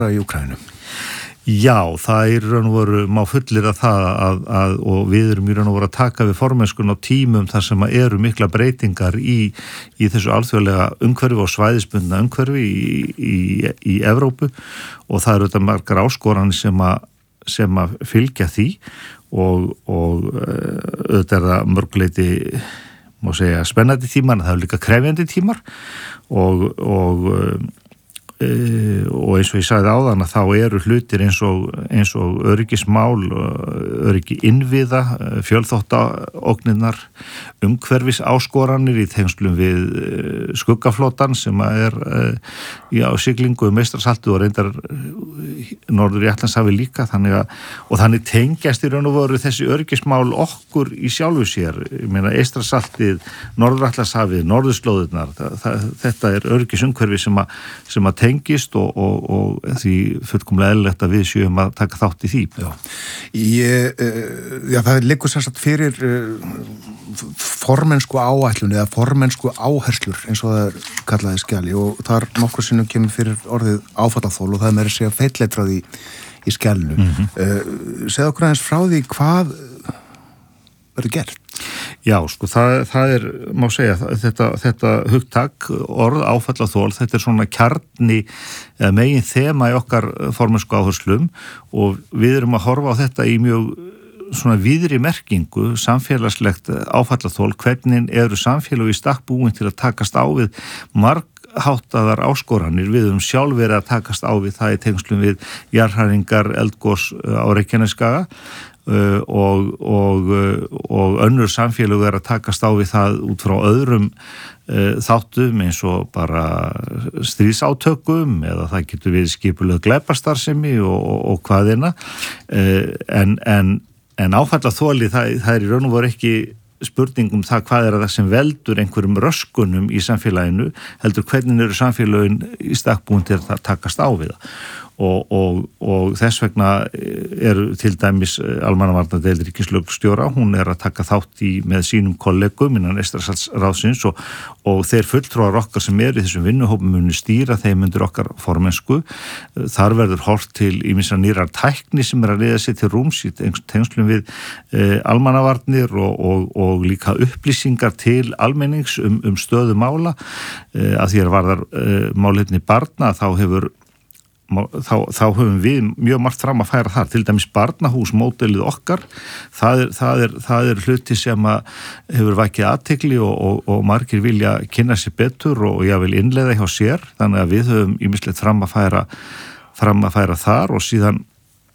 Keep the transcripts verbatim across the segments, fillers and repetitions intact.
í Úkraínu? Já, það er raun og veru, má fullyrða það að, að, og við erum í raun og veru að taka við formennskun á tímum þar sem eru mikla breytingar í, í þessu alþjóðlega umhverfi og svæðisbundna umhverfi í, í, í Evrópu og það eru þetta margar áskoranir sem að, sem að fylgja því og, og auðvitað er það mörguleiti, má segja, spennandi tímar, en það er líka krefjandi tímar og, og Uh, og eins og ég sagði áðan að þá eru hlutir eins og, eins og öryggismál, öryggi innviða, fjölþáttaógnirnar, umhverfis áskoranir í tengslum við uh, skuggaflotan sem er uh, í á siglingu um Eystrasaltið og reyndar norður í Atlantshafi líka, þannig að, og þannig tengjast í raun og veru þessi öryggismál okkur í sjálfu sér, ég meina Eystrasaltið, norður Atlantshafið, norðurslóðirnar, þetta er öryggisumhverfi sem að, sem að tengist og, og, og því fullkomlega eðlilegt að við séum að taka þátt í því. Já, ég, já það liggur sem sagt fyrir formennsku áætlun eða formennsku áherslur eins og það er kallaði skjali og þar nokkur sinnum kemur fyrir orðið áfallaþol og það er meira að segja feitleitrað í, í skjalinu. Mm-hmm. uh, segðu okkur aðeins frá því hvað verður gert? Já, sko, það, það er, má segja, þetta, þetta hugtak, orð, áfallaþol, þetta er svona kjarni, eða megin þema í okkar formennsku áherslum og við erum að horfa á þetta í mjög svona víðri merkingu, samfélagslegt áfallaþol, hvernig eru samfélag í stakk búin til að takast á við margháttaðar áskoranir, við höfum sjálf verið að takast á við það í tengslum við jarðhræringar, eldgos á Reykjanesskaga Uh, og, og, og önnur samfélög er að takast á við það út frá öðrum uh, þáttum eins og bara stríðsátökum eða það getur við skipuleg glæpastarfsemi og, og, og hvaðina uh, en, en, en áfallaþoli það, það er í raun og veru ekki spurning um það hvað er það sem veldur einhverjum röskunum í samfélaginu heldur hvernig eru samfélagin í stakk búin til að takast á við það Og, og, og þess vegna eru til dæmis almannavarnadeild ríkislögreglustjóra, hún er að taka þátt í með sínum kollegum innan Eystrasaltsráðsins og, og þeir fulltrúar okkar sem eru í þessum vinnuhópum muni stýra þeim undir okkar formennsku. Þar verður horft til ýmissa nýrar tækni sem er að leiða sér til rúms í tengslum við eh, almannavarnir og, og, og líka upplýsingar til almennings um, um stöðu mála. Eh, að því að varðar eh, málefni barna þá hefur Þá, þá höfum við mjög margt fram að færa þar, til dæmis barnahús módelið okkar, það er, það er, það er hluti sem að hefur vakið athygli og, og, og margir vilja kynna sér betur og ég vil innleiða hjá sér, þannig að við höfum ýmislegt fram að færa, fram að færa þar og síðan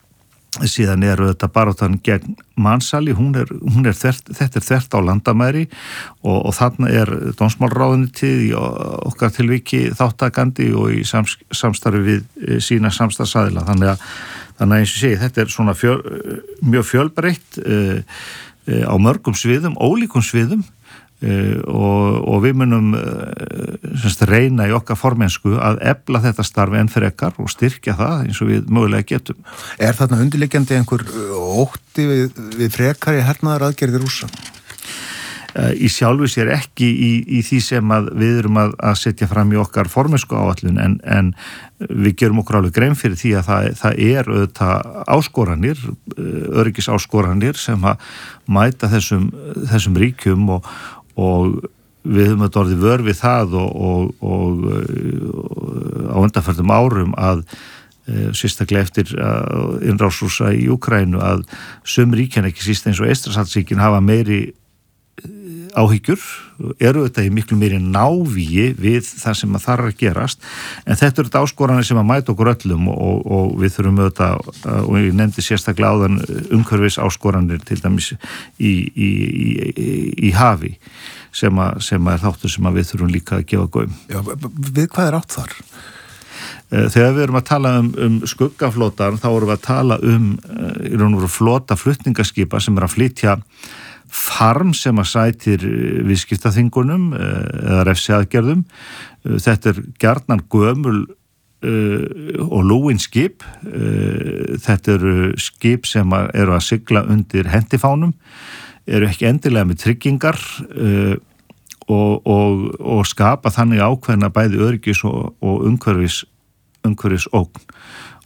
síðan eru þetta baráttan gegn mansali, hún er, hún er þvert, þetta er þvert á landamæri og, og þarna er dómsmálaráðuneytið í okkar tilviki þáttakandi og í sams, samstarfi við sína samstarfsaðila, þannig að, þannig að eins og segi, þetta er svona fjöl, mjög fjölbreytt uh, uh, á mörgum sviðum, ólíkum sviðum Uh, og, og við munum uh, semst, reyna í okkar formennsku að efla þetta starfi enn frekar og styrkja það eins og við mögulega getum. Er þarna undirliggjandi einhver ótti við, við frekari hernaðar aðgerðir Rússa? Uh, í sjálfu sér ekki í, í því sem að við erum að, að setja fram í okkar formennsku áætlun en, en við gerum okkur alveg grein fyrir því að það, það er auðvitað áskoranir, öryggis áskoranir sem að mæta þessum, þessum ríkjum og og við höfum þetta orðið vör við það og, og, og, og á undanförnum árum að e, sérstaklega eftir innrás Rússa í Úkraínu að sum ríkjan ekki síst eins og Eystrasaltsríkin hafa meiri áhyggjur, eru þetta í miklu meiri návíi við það sem að þar er að gerast, en þetta eru þetta áskoranir sem að mæta okkur öllum og, og við þurfum auðvitað, og ég nefndi sérstaklega áðan umhverfis áskoranir til dæmis í, í, í, í hafi sem að, sem að er þáttur sem að við þurfum líka að gefa gaum. Já, við hvað er átt þar? Þegar við erum að tala um, um skuggaflotan þá erum við að tala um í raun og veru flota flutningaskipa sem er að flytja farm sem að sætir viðskiptaþingunum eða refsiaðgerðum. Þetta er gjarnan gömul uh, og lúin skip. Uh, þetta eru skip sem að eru að sigla undir hentifánum, eru ekki endilega með tryggingar uh, og, og, og skapa þannig ákveðna bæði öryggis og, og umhverfis, umhverfis ógn.